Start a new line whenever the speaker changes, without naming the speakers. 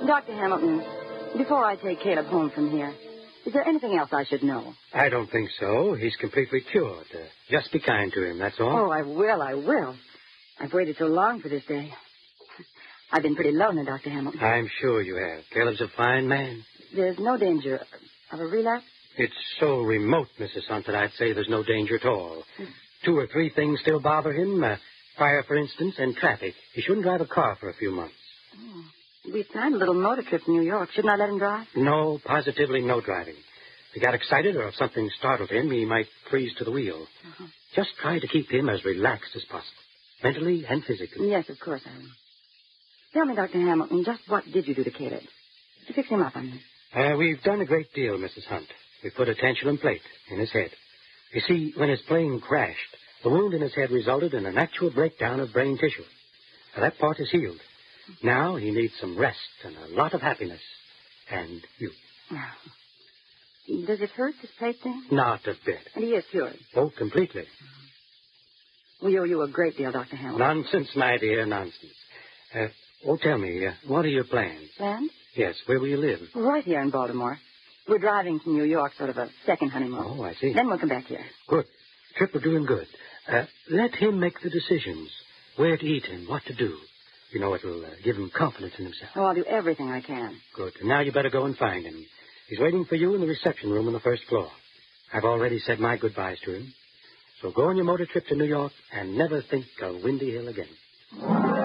Dr. Hamilton, before I take Caleb home from here, is there anything else I should know?
I don't think so. He's completely cured. Just be kind to him, that's all.
Oh, I will. I've waited so long for this day. I've been pretty lonely, Dr. Hamilton.
I'm sure you have. Caleb's a fine man.
There's no danger of a relapse?
It's so remote, Mrs. Hunt, that I'd say there's no danger at all. 2 or 3 things still bother him. Fire, for instance, and traffic. He shouldn't drive a car for a few months.
Oh. We planned a little motor trip to New York. Shouldn't I let him drive?
No, positively no driving. If he got excited or if something startled him, he might freeze to the wheel. Uh-huh. Just try to keep him as relaxed as possible, mentally and physically.
Yes, of course I will. Tell me, Dr. Hamilton, just what did you do to Caleb? To fix him up, I mean.
We've done a great deal, Mrs. Hunt. We put a tantalum plate in his head. You see, when his plane crashed, the wound in his head resulted in an actual breakdown of brain tissue. Now, that part is healed. Now he needs some rest and a lot of happiness. And you.
Does it hurt, this plate thing?
Not a bit.
And he is cured?
Oh, completely.
We owe you a great deal, Dr. Hamilton.
Nonsense, my dear, nonsense. Tell me, what are your plans?
Plans?
Yes, where will you live?
Right here in Baltimore. We're driving to New York, sort of a second honeymoon.
Oh, I see.
Then we'll come back here.
Good. Trip will do him good. Let him make the decisions. Where to eat and what to do. You know, it'll give him confidence in himself.
Oh, I'll do everything I can.
Good. And now you better go and find him. He's waiting for you in the reception room on the 1st floor. I've already said my goodbyes to him. So go on your motor trip to New York and never think of Windy Hill again.